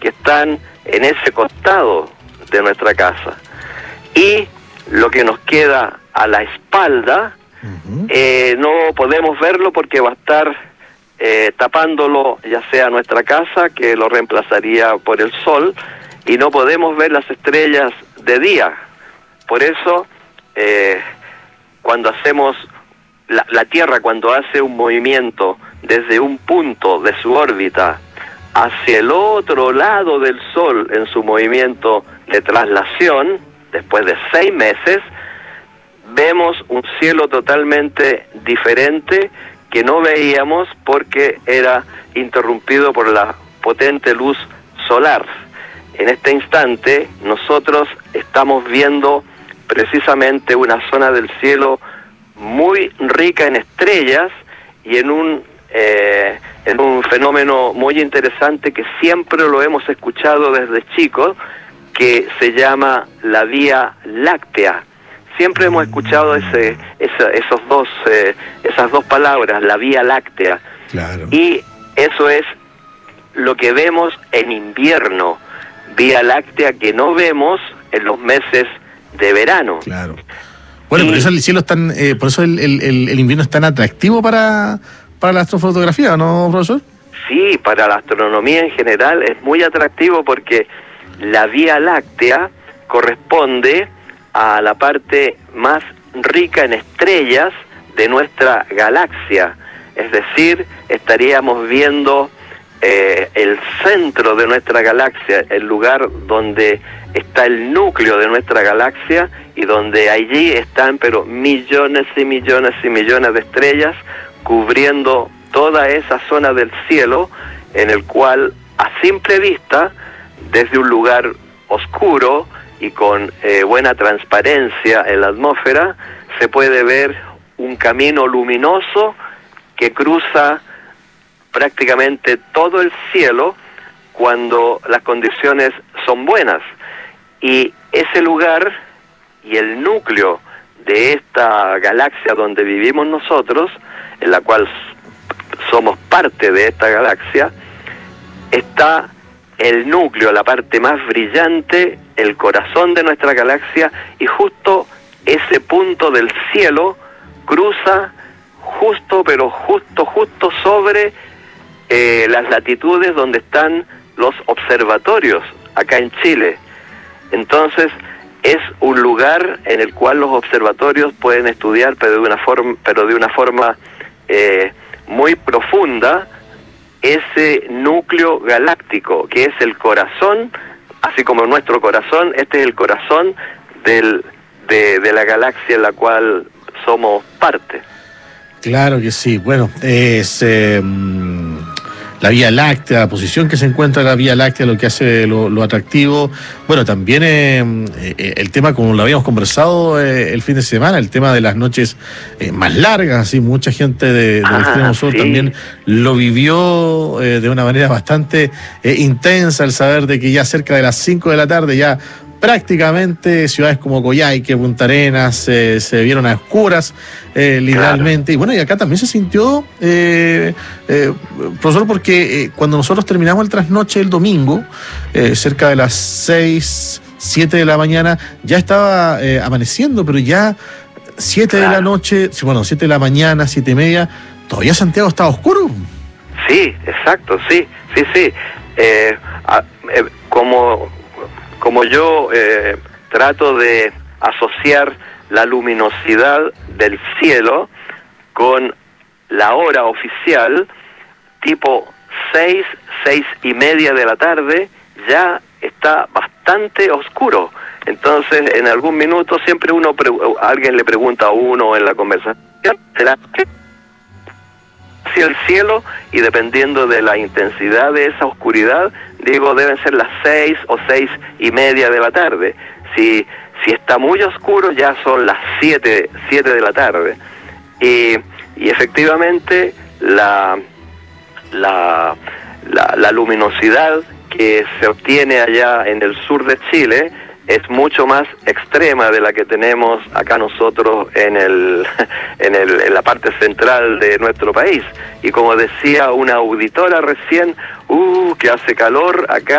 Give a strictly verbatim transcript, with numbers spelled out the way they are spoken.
que están en ese costado de nuestra casa. Y lo que nos queda a la espalda, uh-huh. eh, no podemos verlo porque va a estar eh, tapándolo ya sea nuestra casa, que lo reemplazaría por el sol, y no podemos ver las estrellas de día. Por eso, eh, cuando hacemos, la, la Tierra cuando hace un movimiento desde un punto de su órbita hacia el otro lado del Sol en su movimiento de traslación, después de seis meses, vemos un cielo totalmente diferente que no veíamos porque era interrumpido por la potente luz solar. En este instante nosotros estamos viendo precisamente una zona del cielo muy rica en estrellas y en un eh, en un fenómeno muy interesante que siempre lo hemos escuchado desde chicos, que se llama la Vía Láctea. Siempre hemos escuchado ese, esa, esos dos, eh, esas dos palabras, la Vía Láctea. Claro. Y eso es lo que vemos en invierno, Vía Láctea que no vemos en los meses de verano. Claro. Bueno, y, por eso el cielo es tan, eh, por eso el, el, el invierno es tan atractivo para, para la astrofotografía, ¿no, profesor? Sí, para la astronomía en general es muy atractivo porque la Vía Láctea corresponde a la parte más rica en estrellas de nuestra galaxia. Es decir, estaríamos viendo eh, el centro de nuestra galaxia, el lugar donde está el núcleo de nuestra galaxia y donde allí están pero millones y millones y millones de estrellas cubriendo toda esa zona del cielo, en el cual a simple vista, desde un lugar oscuro y con eh, buena transparencia en la atmósfera, se puede ver un camino luminoso que cruza prácticamente todo el cielo cuando las condiciones son buenas. Y ese lugar y el núcleo de esta galaxia donde vivimos nosotros, en la cual somos parte de esta galaxia, está el núcleo, la parte más brillante, el corazón de nuestra galaxia, y justo ese punto del cielo cruza justo, pero justo, justo sobre eh, las latitudes donde están los observatorios acá en Chile. Entonces es un lugar en el cual los observatorios pueden estudiar, pero de una forma, pero de una forma eh, muy profunda, ese núcleo galáctico, que es el corazón, así como nuestro corazón, este es el corazón del, de, de la galaxia en la cual somos parte. Claro que sí. Bueno, es eh, la Vía Láctea, la posición que se encuentra la Vía Láctea, lo que hace lo, lo atractivo. Bueno, también eh, eh, el tema, como lo habíamos conversado eh, el fin de semana, el tema de las noches eh, más largas, así mucha gente de, del ah, extremo sur sí. también lo vivió eh, de una manera bastante eh, intensa, el saber de que ya cerca de las cinco de la tarde ya prácticamente ciudades como Coyhaique, Punta Arenas eh, se vieron a oscuras eh, literalmente, claro. Y bueno, y acá también se sintió eh, eh, profesor, porque eh, cuando nosotros terminamos el trasnoche el domingo eh, cerca de las seis, siete de la mañana ya estaba eh, amaneciendo, pero ya siete claro. de la noche, bueno, siete de la mañana, siete y media, todavía Santiago estaba oscuro. Sí, exacto, sí, sí, sí eh, a, eh, como Como yo eh, trato de asociar la luminosidad del cielo con la hora oficial, tipo seis, seis y media de la tarde, ya está bastante oscuro. Entonces, en algún minuto siempre uno alguien le pregunta a uno en la conversación, ¿será que hacia el cielo? Y dependiendo de la intensidad de esa oscuridad, digo, deben ser las seis o seis y media de la tarde. Si si está muy oscuro, ya son las siete, siete de la tarde. Y, y efectivamente, la, la, la, la luminosidad que se obtiene allá en el sur de Chile es mucho más extrema de la que tenemos acá nosotros en el, en el en la parte central de nuestro país. Y como decía una auditora recién, uh, que hace calor acá